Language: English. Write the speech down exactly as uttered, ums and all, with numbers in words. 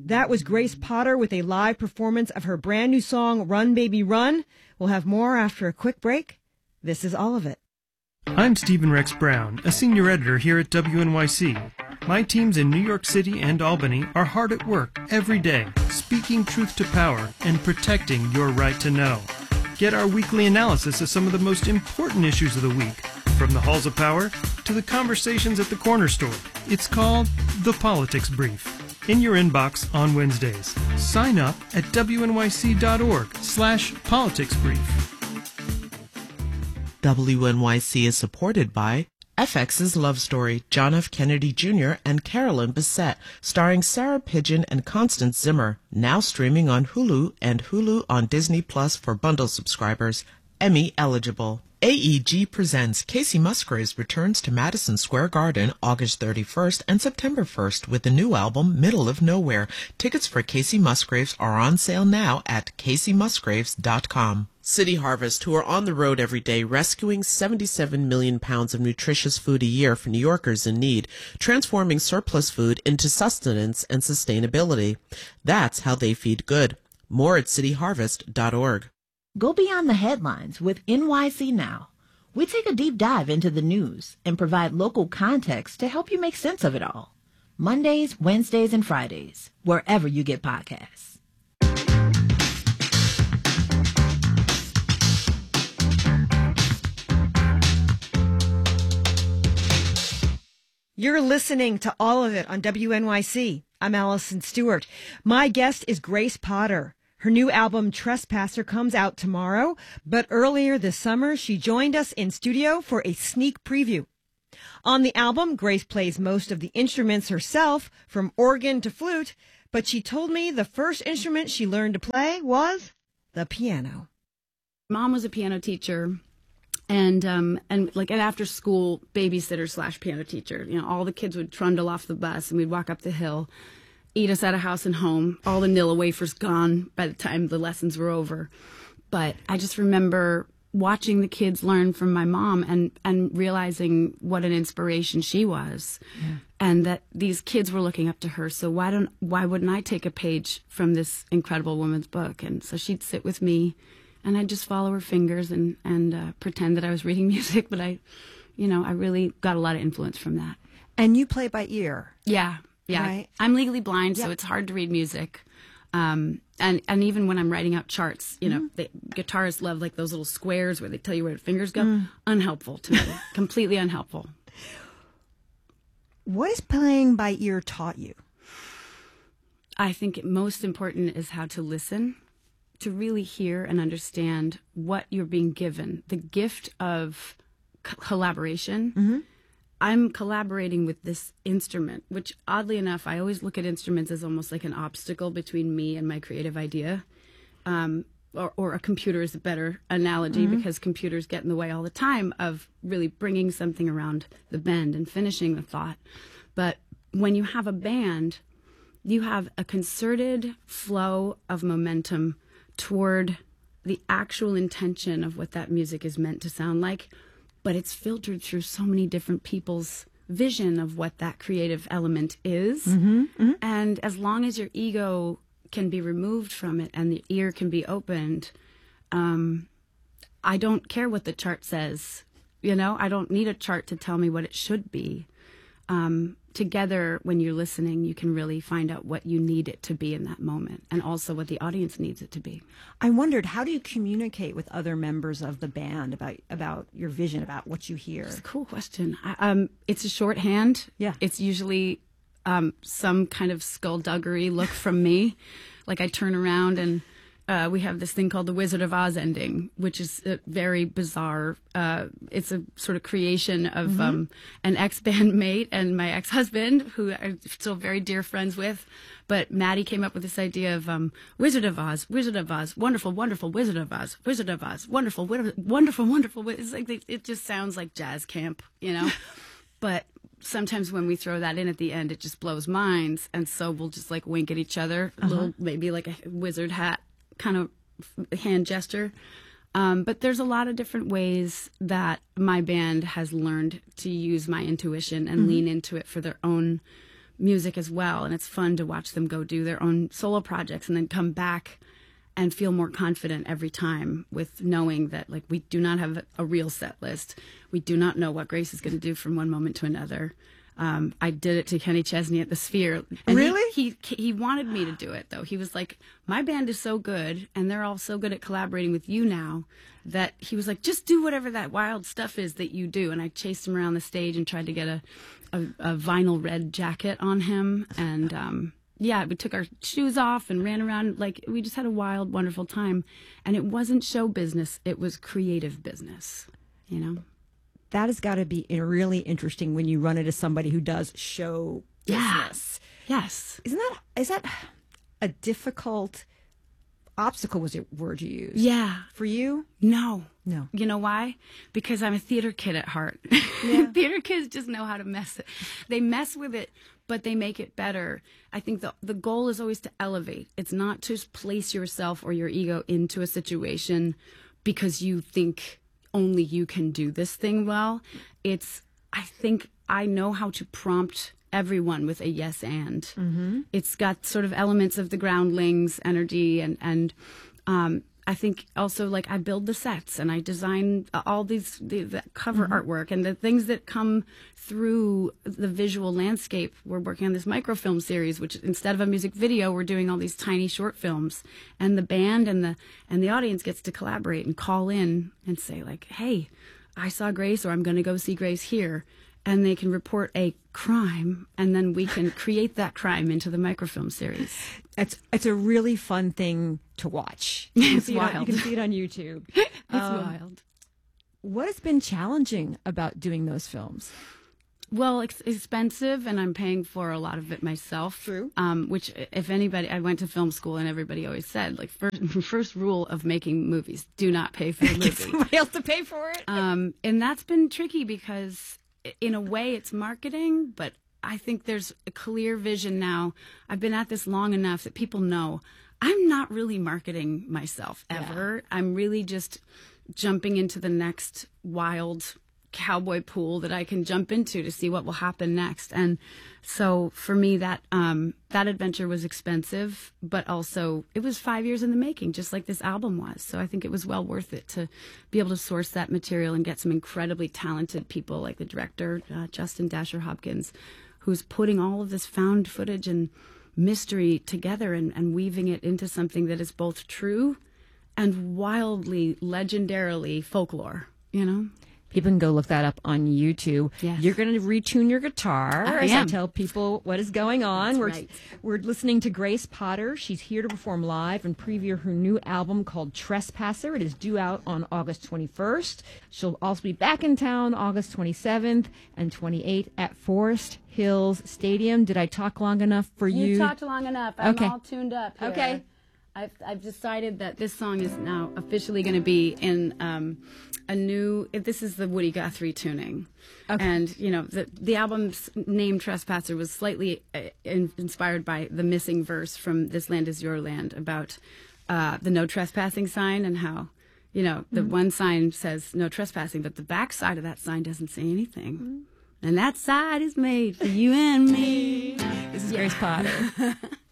That was Grace Potter with a live performance of her brand new song, Run Baby Run. We'll have more after a quick break. This is all of it. I'm Stephen Rex Brown, a senior editor here at W N Y C. My teams in New York City and Albany are hard at work every day, speaking truth to power and protecting your right to know. Get our weekly analysis of some of the most important issues of the week, from the halls of power to the conversations at the corner store. It's called The Politics Brief. In your inbox on Wednesdays. Sign up at wnyc.org slash politics brief. W N Y C is supported by F X's Love Story, John F. Kennedy Junior and Carolyn Bessette, starring Sarah Pidgeon and Constance Zimmer, now streaming on Hulu and Hulu on Disney Plus for bundle subscribers. Emmy eligible. A E G presents Casey Musgraves returns to Madison Square Garden August thirty-first and September first with the new album Middle of Nowhere. Tickets for Casey Musgraves are on sale now at casey musgraves dot com. City Harvest, who are on the road every day rescuing seventy-seven million pounds of nutritious food a year for New Yorkers in need, transforming surplus food into sustenance and sustainability. That's how they feed good. More at city harvest dot org. Go beyond the headlines with N Y C Now. We take a deep dive into the news and provide local context to help you make sense of it all. Mondays, Wednesdays, and Fridays, wherever you get podcasts. You're listening to all of it on W N Y C. I'm Allison Stewart. My guest is Grace Potter. Her new album, Trespasser, comes out tomorrow, but earlier this summer, she joined us in studio for a sneak preview. On the album, Grace plays most of the instruments herself, from organ to flute, but she told me the first instrument she learned to play was the piano. Mom was a piano teacher and um, and like an after-school babysitter slash piano teacher. You know, all the kids would trundle off the bus and we'd walk up the hill, eat us at a house and home, all the Nilla wafers gone by the time the lessons were over. But I just remember watching the kids learn from my mom and, and realizing what an inspiration she was, yeah. And that these kids were looking up to her. So why don't why wouldn't I take a page from this incredible woman's book? And so she'd sit with me, and I'd just follow her fingers and and uh, pretend that I was reading music. But I, you know, I really got a lot of influence from that. And you play by ear, yeah. Yeah, right. I'm legally blind, yep. So it's hard to read music. Um, and, and even when I'm writing out charts, you know, mm. the guitarists love like those little squares where they tell you where the fingers go. Mm. Unhelpful to me, completely unhelpful. What has playing by ear taught you? I think it most important is how to listen, to really hear and understand what you're being given. The gift of co- collaboration. Mm-hmm. I'm collaborating with this instrument, which oddly enough, I always look at instruments as almost like an obstacle between me and my creative idea. Um, or, or a computer is a better analogy, mm-hmm. because computers get in the way all the time of really bringing something around the bend and finishing the thought. But when you have a band, you have a concerted flow of momentum toward the actual intention of what that music is meant to sound like. But it's filtered through so many different people's vision of what that creative element is. Mm-hmm, mm-hmm. And as long as your ego can be removed from it and the ear can be opened, um, I don't care what the chart says. You know, I don't need a chart to tell me what it should be. Um, together, when you're listening, you can really find out what you need it to be in that moment, and also what the audience needs it to be. I wondered, how do you communicate with other members of the band about about your vision, about what you hear? It's a cool question. I, um, it's a shorthand. Yeah. It's usually um, some kind of skullduggery look from me. Like I turn around and uh, we have this thing called the Wizard of Oz ending, which is a very bizarre. Uh, it's a sort of creation of mm-hmm. um, an ex-bandmate and my ex-husband, who I'm still very dear friends with. But Maddie came up with this idea of um, Wizard of Oz, Wizard of Oz, wonderful, wonderful Wizard of Oz, Wizard of Oz, wonderful, wonderful, wonderful. It's like it just sounds like jazz camp, you know. But sometimes when we throw that in at the end, it just blows minds, and so we'll just like wink at each other, a uh-huh. little maybe like a wizard hat kind of hand gesture. Um, but there's a lot of different ways that my band has learned to use my intuition and mm-hmm. lean into it for their own music as well. And it's fun to watch them go do their own solo projects and then come back and feel more confident every time with knowing that, like, we do not have a real set list. We do not know what Grace is going to do from one moment to another. Um, I did it to Kenny Chesney at the Sphere. And Really? He, he he wanted me to do it, though. He was like, my band is so good, and they're all so good at collaborating with you now, that he was like, just do whatever that wild stuff is that you do. And I chased him around the stage and tried to get a, a, a vinyl red jacket on him. And um, yeah, we took our shoes off and ran around. Like, we just had a wild, wonderful time. And it wasn't show business. It was creative business, you know? That has got to be really interesting when you run into somebody who does show business. Yeah. Yes. Isn't that, is that a difficult obstacle was the word you used? Yeah. For you? No. No. You know why? Because I'm a theater kid at heart. Yeah. Theater kids just know how to mess it. They mess with it, but they make it better. I think the the goal is always to elevate. It's not to place yourself or your ego into a situation because you think only you can do this thing well. It's, I think I know how to prompt everyone with a yes and. Mm-hmm. It's got sort of elements of the Groundlings energy, and and um, I think also, like, I build the sets and I design all these the, the cover mm-hmm. artwork and the things that come through the visual landscape. We're working on this microfilm series, which instead of a music video, we're doing all these tiny short films, and the band and the and the audience gets to collaborate and call in and say, like, hey, I saw Grace, or I'm going to go see Grace here. And they can report a crime, and then we can create that crime into the microfilm series. It's it's a really fun thing to watch. You can It's see it on- wild. you can see it on YouTube. It's Um, wild. What has been challenging about doing those films? Well, it's expensive, and I'm paying for a lot of it myself. True. Um, which, if anybody, I went to film school, and everybody always said, like, first, first rule of making movies: do not pay for the Get movie. somebody else to pay for it? Um, and that's been tricky because, in a way, it's marketing, but I think there's a clear vision now. I've been at this long enough that people know I'm not really marketing myself ever. Yeah. I'm really just jumping into the next wild cowboy pool that I can jump into to see what will happen next. And so for me, that um, that adventure was expensive, but also it was five years in the making, just like this album was. So I think it was well worth it to be able to source that material and get some incredibly talented people like the director, uh, Justin Dasher Hopkins, who's putting all of this found footage and mystery together and, and weaving it into something that is both true and wildly, legendarily folklore, you know? People can go look that up on YouTube. Yes. You're going to retune your guitar I as I am. tell people what is going on. That's we're, right. we're listening to Grace Potter. She's here to perform live and preview her new album called Trespasser. It is due out on August twenty-first. She'll also be back in town August twenty-seventh and twenty-eighth at Forest Hills Stadium. Did I talk long enough for you? You talked long enough. I'm Okay. all tuned up here. Okay. I've, I've decided that this song is now officially going to be in um, a new, this is the Woody Guthrie tuning. Okay. And, you know, the, the album's name, Trespasser, was slightly uh, in, inspired by the missing verse from This Land Is Your Land about uh, the no trespassing sign, and how, you know, the mm-hmm. one sign says no trespassing, but the back side of that sign doesn't say anything. Mm-hmm. And that side is made for you and me. This is yeah. Grace Potter.